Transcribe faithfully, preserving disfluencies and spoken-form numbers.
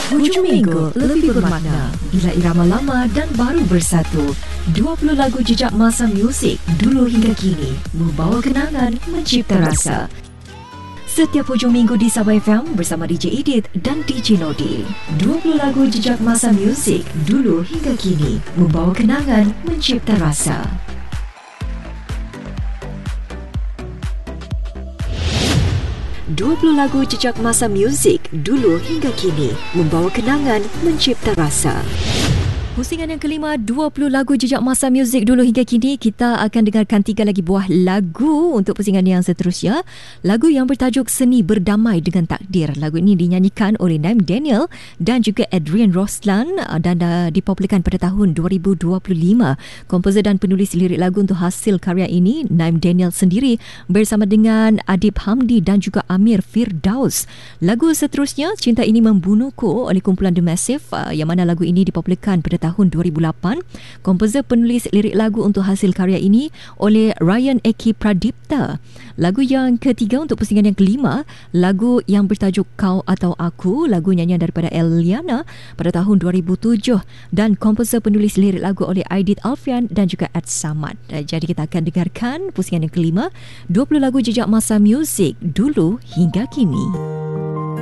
Hujung minggu lebih bermakna bila irama lama dan baru bersatu. dua puluh lagu jejak masa muzik dulu hingga kini membawa kenangan, mencipta rasa. Setiap hujung minggu di Sabah F M bersama D J Edith dan D J Nodi. dua puluh lagu jejak masa muzik dulu hingga kini membawa kenangan, mencipta rasa. dua puluh lagu jejak masa muzik dulu hingga kini membawa kenangan, mencipta rasa. Pusingan yang kelima, dua puluh lagu jejak masa muzik dulu hingga kini. Kita akan dengarkan tiga lagi buah lagu untuk pusingan yang seterusnya. Lagu yang bertajuk Seni Berdamai Dengan Takdir. Lagu ini dinyanyikan oleh Naim Daniel dan juga Adrian Roslan dan uh, dipopularkan pada tahun dua ribu dua puluh lima. Komposer dan penulis lirik lagu untuk hasil karya ini Naim Daniel sendiri bersama dengan Adib Hamdi dan juga Amir Firdaus. Lagu seterusnya, Cinta Ini Membunuhku oleh kumpulan The Massive, uh, yang mana lagu ini dipopularkan pada tahun dua ribu lapan. Komposer penulis lirik lagu untuk hasil karya ini oleh Ryan Eki Pradipta. Lagu yang ketiga untuk pusingan yang kelima, lagu yang bertajuk Kau Atau Aku, lagu nyanyian daripada Eliana pada tahun dua ribu tujuh dan komposer penulis lirik lagu oleh Aidit Alfian dan juga Ed Samad. Jadi kita akan dengarkan pusingan yang kelima, dua puluh lagu jejak masa muzik dulu hingga kini.